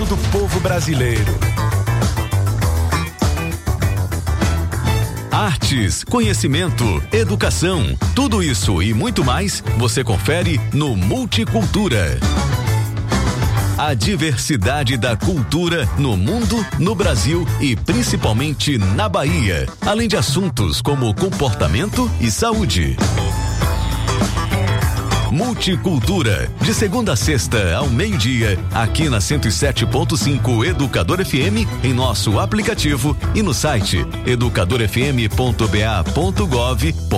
cuidado do povo brasileiro. Artes, conhecimento, educação, tudo isso e muito mais você confere no Multicultura. A diversidade da cultura no mundo, no Brasil e principalmente na Bahia, além de assuntos como comportamento e saúde. Multicultura, de segunda a sexta ao meio-dia, aqui na 107.5 Educador FM, em nosso aplicativo e no site educadorfm.ba.gov.br.